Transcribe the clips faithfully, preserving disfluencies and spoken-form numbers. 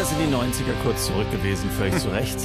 Das sind die neunziger kurz zurück gewesen, völlig zu Recht.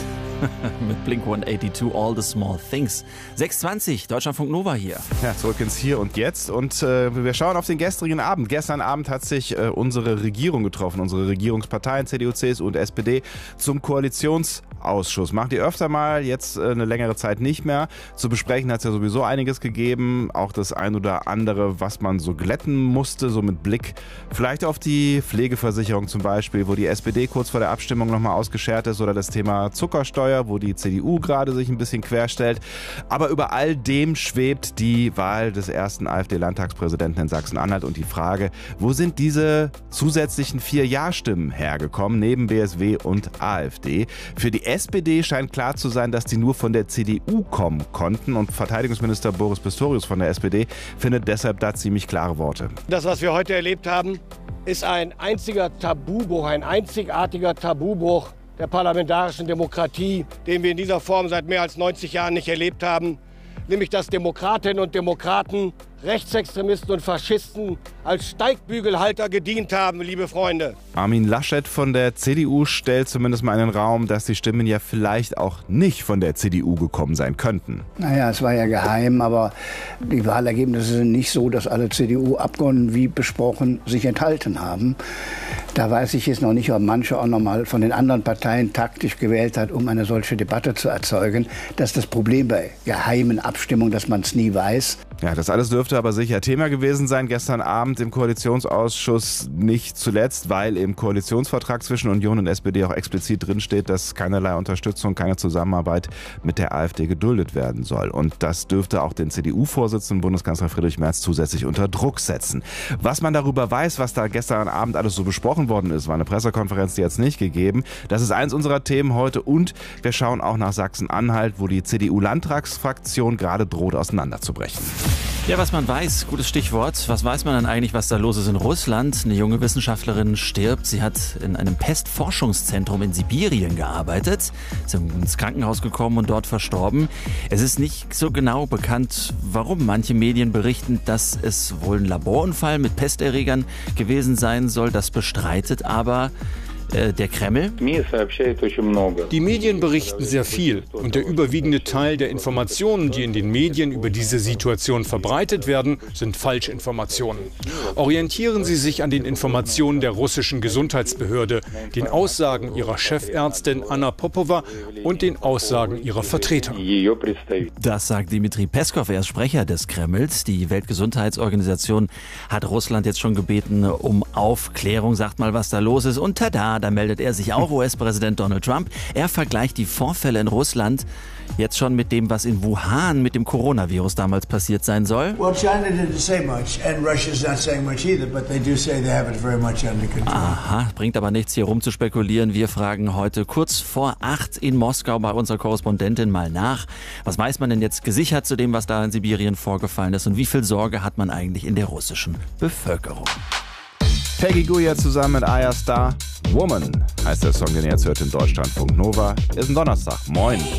Mit Blink hundertzweiundachtzig, All the Small Things. sechs Uhr zwanzig, Deutschlandfunk Nova hier. Ja, zurück ins Hier und Jetzt. Und äh, wir schauen auf den gestrigen Abend. Gestern Abend hat sich äh, unsere Regierung getroffen, unsere Regierungsparteien, C D U, C S U und S P D, zum Koalitionsausschuss. Macht ihr öfter mal, jetzt äh, eine längere Zeit nicht mehr. Zu besprechen hat es ja sowieso einiges gegeben. Auch das ein oder andere, was man so glätten musste, so mit Blick vielleicht auf die Pflegeversicherung zum Beispiel, wo die S P D kurz vor der Abstimmung nochmal ausgeschert ist, oder das Thema Zuckersteuer, wo die C D U gerade sich ein bisschen querstellt. Aber über all dem schwebt die Wahl des ersten AfD-Landtagspräsidenten in Sachsen-Anhalt und die Frage, wo sind diese zusätzlichen vier Ja-Stimmen hergekommen, neben B S W und AfD? Für die S P D scheint klar zu sein, dass die nur von der C D U kommen konnten, und Verteidigungsminister Boris Pistorius von der S P D findet deshalb da ziemlich klare Worte. Das, was wir heute erlebt haben, ist ein einziger Tabubruch, ein einzigartiger Tabubruch der parlamentarischen Demokratie, den wir in dieser Form seit mehr als neunzig Jahren nicht erlebt haben, nämlich dass Demokratinnen und Demokraten Rechtsextremisten und Faschisten als Steigbügelhalter gedient haben, liebe Freunde. Armin Laschet von der C D U stellt zumindest mal in den Raum, dass die Stimmen ja vielleicht auch nicht von der C D U gekommen sein könnten. Naja, es war ja geheim, aber die Wahlergebnisse sind nicht so, dass alle C D U-Abgeordneten, wie besprochen, sich enthalten haben. Da weiß ich jetzt noch nicht, ob manche auch noch mal von den anderen Parteien taktisch gewählt hat, um eine solche Debatte zu erzeugen. Das ist das Problem bei geheimen Abstimmungen, dass man es nie weiß. Ja, das alles dürfte aber sicher Thema gewesen sein gestern Abend im Koalitionsausschuss, nicht zuletzt, weil im Koalitionsvertrag zwischen Union und S P D auch explizit drinsteht, dass keinerlei Unterstützung, keine Zusammenarbeit mit der AfD geduldet werden soll. Und das dürfte auch den C D U-Vorsitzenden Bundeskanzler Friedrich Merz zusätzlich unter Druck setzen. Was man darüber weiß, was da gestern Abend alles so besprochen worden ist, war eine Pressekonferenz, die jetzt nicht gegeben. Das ist eins unserer Themen heute, und wir schauen auch nach Sachsen-Anhalt, wo die C D U-Landtagsfraktion gerade droht, auseinanderzubrechen. Ja, was man weiß, gutes Stichwort. Was weiß man dann eigentlich, was da los ist in Russland? Eine junge Wissenschaftlerin stirbt. Sie hat in einem Pestforschungszentrum in Sibirien gearbeitet, ist ins Krankenhaus gekommen und dort verstorben. Es ist nicht so genau bekannt, warum. Manche Medien berichten, dass es wohl ein Laborunfall mit Pesterregern gewesen sein soll. Das bestreitet aber der Kreml. Die Medien berichten sehr viel, und der überwiegende Teil der Informationen, die in den Medien über diese Situation verbreitet werden, sind Falschinformationen. Orientieren Sie sich an den Informationen der russischen Gesundheitsbehörde, den Aussagen ihrer Chefärztin Anna Popova und den Aussagen ihrer Vertreter. Das sagt Dmitri Peskov, er ist Sprecher des Kremls. Die Weltgesundheitsorganisation hat Russland jetzt schon gebeten um Aufklärung. Sagt mal, was da los ist. Und tada, da meldet er sich auch, U S-Präsident Donald Trump. Er vergleicht die Vorfälle in Russland jetzt schon mit dem, was in Wuhan mit dem Coronavirus damals passiert sein soll. Aha, bringt aber nichts, hier rum zu spekulieren. Wir fragen heute kurz vor acht in Moskau bei unserer Korrespondentin mal nach. Was weiß man denn jetzt gesichert zu dem, was da in Sibirien vorgefallen ist, und wie viel Sorge hat man eigentlich in der russischen Bevölkerung? Peggy Gouya zusammen mit Aya Star. Woman heißt der Song, den ihr jetzt hört in Deutschlandfunk Nova. Ist ein Donnerstag. Moin.